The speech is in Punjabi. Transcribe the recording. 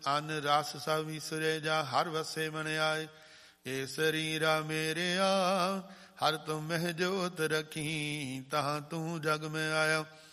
ਅਨ ਰਸ ਸਭ ਵਿਸਰੇ ਜਾ ਹਰ ਵਸੇ ਮਨ ਆਏ। ਏ ਸਰੀਰਾ ਮੇਰਿਆ ਹਰ ਤੁਮ ਮਹਿ ਜੋਤ ਰਖੀ, ਤਹਾਂ ਤੂੰ ਜਗ ਮੈਂ ਆਇਆ।